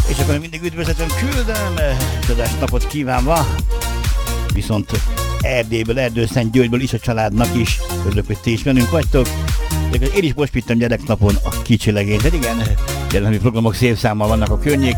És akkor mindig üdvözletem küldöm, csodás napot kívánva. Viszont Erdélyből, Erdőszentgyörgyből is a családnak is. Örülök, hogy ti is velünk vagytok. Én is most pittem gyereknapon a kicsi legényt. De igen, jelenlegi programok szép számmal vannak a környéken.